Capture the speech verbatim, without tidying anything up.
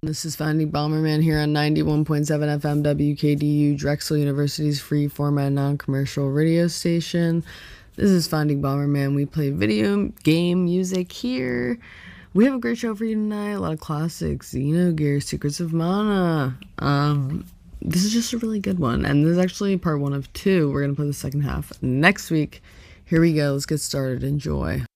This is Finding Bomberman here on ninety-one point seven F M W K D U, Drexel University's free format non-commercial radio station. This is Finding Bomberman. We play video game music here. We have a great show for you tonight. A lot of classics. Xenogears, Secrets of Mana. Um, this is just a really good one. And this is actually part one of two. We're going to play the second half next week. Here we go. Let's get started. Enjoy.